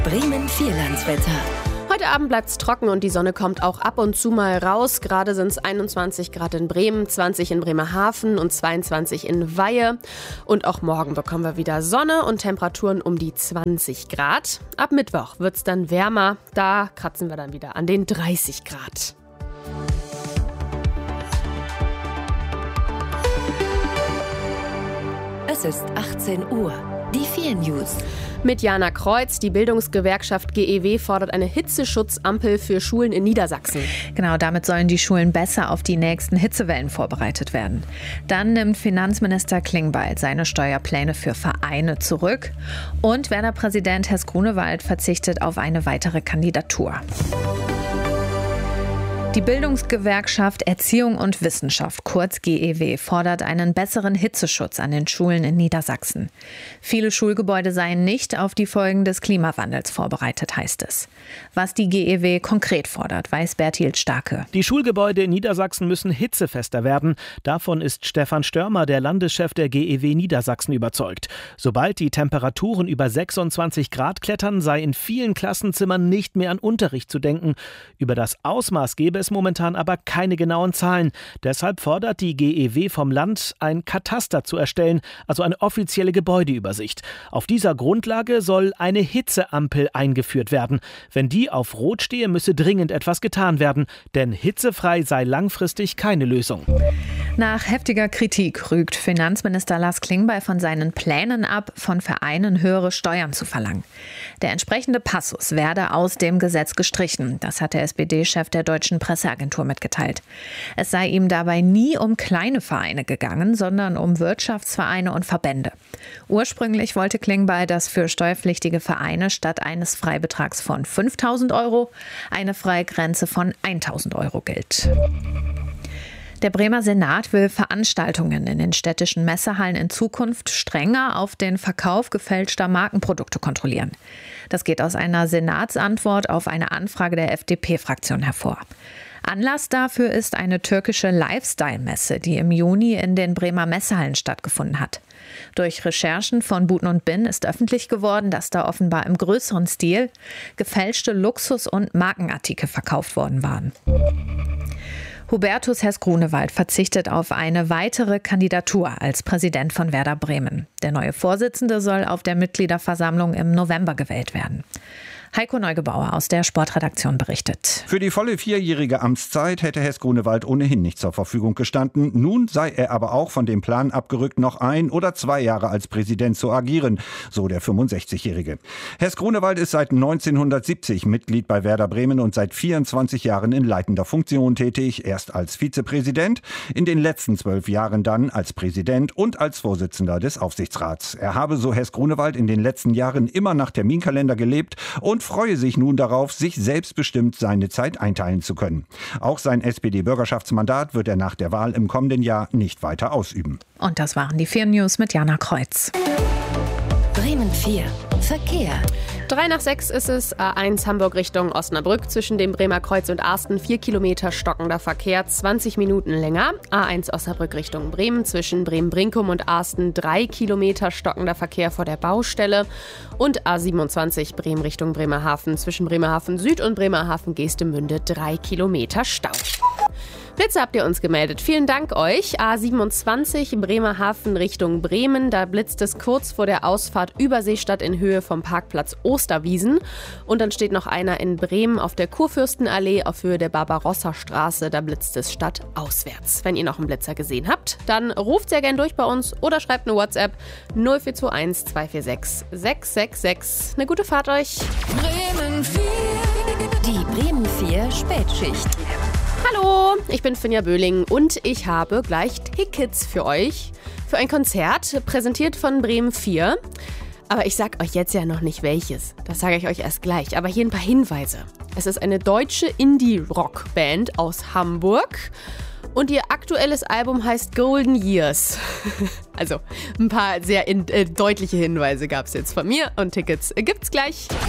Bremen Vierlandswetter. Heute Abend bleibt es trocken und die Sonne kommt auch ab und zu mal raus. Gerade sind es 21 Grad in Bremen, 20 in Bremerhaven und 22 in Weihe. Und auch morgen bekommen wir wieder Sonne und Temperaturen um die 20 Grad. Ab Mittwoch wird es dann wärmer. Da kratzen wir dann wieder an den 30 Grad. Es ist 18 Uhr. Die 4 News. Mit Jana Kreuz. Die Bildungsgewerkschaft GEW fordert eine Hitzesschutzampel für Schulen in Niedersachsen. Genau, damit sollen die Schulen besser auf die nächsten Hitzewellen vorbereitet werden. Dann nimmt Finanzminister Klingbeil seine Steuerpläne für Vereine zurück. Und Werder-Präsident Hess Grunewald verzichtet auf eine weitere Kandidatur. Die Bildungsgewerkschaft Erziehung und Wissenschaft, kurz GEW, fordert einen besseren Hitzeschutz an den Schulen in Niedersachsen. Viele Schulgebäude seien nicht auf die Folgen des Klimawandels vorbereitet, heißt es. Was die GEW konkret fordert, weiß Berthild Starke. Die Schulgebäude in Niedersachsen müssen hitzefester werden. Davon ist Stefan Störmer, der Landeschef der GEW Niedersachsen, überzeugt. Sobald die Temperaturen über 26 Grad klettern, sei in vielen Klassenzimmern nicht mehr an Unterricht zu denken. Über das Ausmaß gebe es momentan aber keine genauen Zahlen. Deshalb fordert die GEW vom Land, ein Kataster zu erstellen, also eine offizielle Gebäudeübersicht. Auf dieser Grundlage soll eine Hitzeampel eingeführt werden. Wenn die auf Rot stehe, müsse dringend etwas getan werden, denn hitzefrei sei langfristig keine Lösung. Nach heftiger Kritik rügt Finanzminister Lars Klingbeil von seinen Plänen ab, von Vereinen höhere Steuern zu verlangen. Der entsprechende Passus werde aus dem Gesetz gestrichen. Das hat der SPD-Chef der Deutschen Presseagentur mitgeteilt. Es sei ihm dabei nie um kleine Vereine gegangen, sondern um Wirtschaftsvereine und Verbände. Ursprünglich wollte Klingbeil, dass für steuerpflichtige Vereine statt eines Freibetrags von 5.000 € eine Freigrenze von 1.000 € gilt. Der Bremer Senat will Veranstaltungen in den städtischen Messehallen in Zukunft strenger auf den Verkauf gefälschter Markenprodukte kontrollieren. Das geht aus einer Senatsantwort auf eine Anfrage der FDP-Fraktion hervor. Anlass dafür ist eine türkische Lifestyle-Messe, die im Juni in den Bremer Messehallen stattgefunden hat. Durch Recherchen von Buten und Bin ist öffentlich geworden, dass da offenbar im größeren Stil gefälschte Luxus- und Markenartikel verkauft worden waren. Hubertus Hess Grunewald verzichtet auf eine weitere Kandidatur als Präsident von Werder Bremen. Der neue Vorsitzende soll auf der Mitgliederversammlung im November gewählt werden. Heiko Neugebauer aus der Sportredaktion berichtet. Für die volle 4-jährige Amtszeit hätte Hess Grunewald ohnehin nicht zur Verfügung gestanden. Nun sei er aber auch von dem Plan abgerückt, noch 1 oder 2 Jahre als Präsident zu agieren, so der 65-Jährige. Hess Grunewald ist seit 1970 Mitglied bei Werder Bremen und seit 24 Jahren in leitender Funktion tätig. Erst als Vizepräsident, in den letzten 12 Jahren dann als Präsident und als Vorsitzender des Aufsichtsrats. Er habe, so Hess Grunewald, in den letzten Jahren immer nach Terminkalender gelebt und freue sich nun darauf, sich selbstbestimmt seine Zeit einteilen zu können. Auch sein SPD-Bürgerschaftsmandat wird er nach der Wahl im kommenden Jahr nicht weiter ausüben. Und das waren die 4 News mit Jana Kreuz. Bremen 4. Verkehr. 5:03 ist es, A1 Hamburg Richtung Osnabrück, zwischen dem Bremer Kreuz und Arsten 4 Kilometer stockender Verkehr, 20 Minuten länger. A1 Osnabrück Richtung Bremen, zwischen Bremen-Brinkum und Arsten 3 Kilometer stockender Verkehr vor der Baustelle. Und A27 Bremen Richtung Bremerhaven, zwischen Bremerhaven Süd und Bremerhaven Geestemünde 3 Kilometer Stau. Blitze habt ihr uns gemeldet. Vielen Dank euch. A27 Bremerhaven Richtung Bremen. Da blitzt es kurz vor der Ausfahrt Überseestadt in Höhe vom Parkplatz Osterwiesen. Und dann steht noch einer in Bremen auf der Kurfürstenallee auf Höhe der Barbarossa-Straße. Da blitzt es stadtauswärts. Wenn ihr noch einen Blitzer gesehen habt, dann ruft sehr gern durch bei uns oder schreibt eine WhatsApp 0421 246 666. Eine gute Fahrt euch. Bremen 4. Die Bremen 4 Spätschicht. Hallo, ich bin Finja Böhling und ich habe gleich Tickets für euch. Für ein Konzert, präsentiert von Bremen 4. Aber ich sag euch jetzt ja noch nicht welches. Das sage ich euch erst gleich. Aber hier ein paar Hinweise. Es ist eine deutsche Indie-Rock-Band aus Hamburg. Und ihr aktuelles Album heißt Golden Years. Also ein paar sehr deutliche Hinweise gab es jetzt von mir. Und Tickets gibt's gleich.